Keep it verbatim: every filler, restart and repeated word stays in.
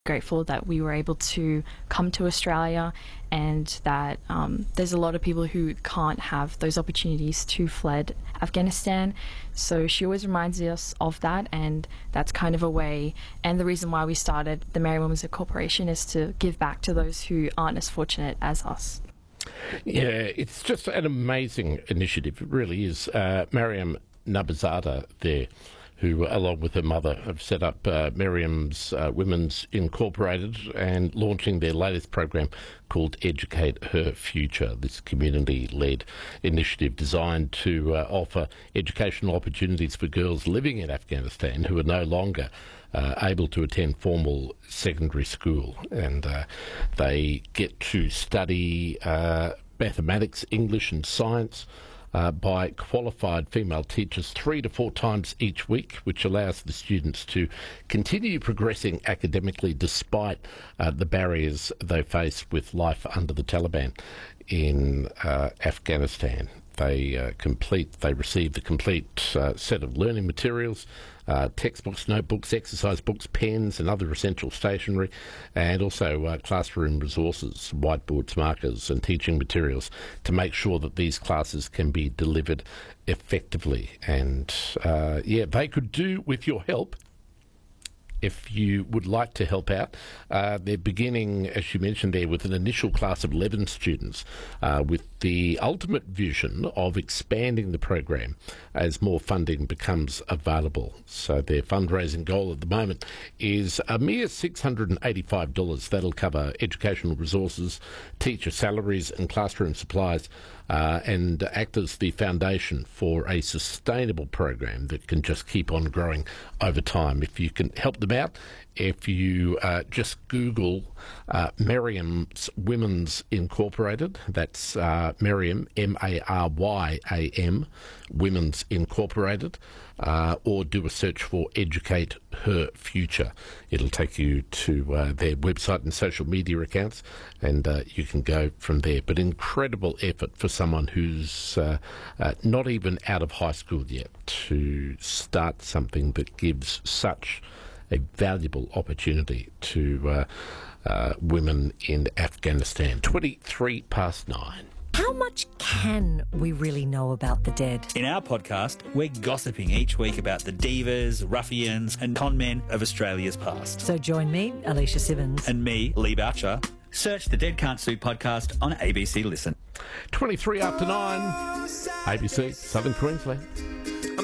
grateful that we were able to come to Australia, and that um, there's a lot of people who can't have those opportunities to fled Afghanistan. So she always reminds us of that, and that's kind of a way, and the reason why we started the Mariam Women's Corporation is to give back to those who aren't as fortunate as us. Yeah, it's just an amazing initiative. It really is. Uh, Mariam Nabazada there, who, along with her mother, have set up uh, Mariam's uh, Women's Incorporated and launching their latest program called Educate Her Future, this community-led initiative designed to uh, offer educational opportunities for girls living in Afghanistan who are no longer uh, able to attend formal secondary school. And uh, they get to study uh, mathematics, English and science, Uh, by qualified female teachers three to four times each week, which allows the students to continue progressing academically despite uh, the barriers they face with life under the Taliban in uh, Afghanistan. They uh, complete. They receive the complete uh, set of learning materials, uh, textbooks, notebooks, exercise books, pens, and other essential stationery, and also uh, classroom resources, whiteboards, markers, and teaching materials to make sure that these classes can be delivered effectively. And uh, yeah, they could do with your help. If you would like to help out, uh, they're beginning, as you mentioned there, with an initial class of eleven students uh, with the ultimate vision of expanding the program as more funding becomes available. So their fundraising goal at the moment is a mere six hundred eighty-five dollars. That'll cover educational resources, teacher salaries and classroom supplies, uh, and act as the foundation for a sustainable program that can just keep on growing over time. If you can help them out, if you uh, just Google uh, Mariam's Women's Incorporated, that's uh, Mariam, M A R Y A M, Women's Incorporated, uh, or do a search for Educate Her Future. It'll take you to uh, their website and social media accounts, and uh, you can go from there. But incredible effort for someone who's uh, uh, not even out of high school yet to start something that gives such a valuable opportunity to uh, uh, women in Afghanistan. twenty-three past nine. How much can we really know about the dead? In our podcast, we're gossiping each week about the divas, ruffians and con men of Australia's past. So join me, Alicia Simmons. And me, Lee Boucher. Search the Dead Can't Sue podcast on A B C Listen. twenty-three after nine, A B C, Southern Queensland.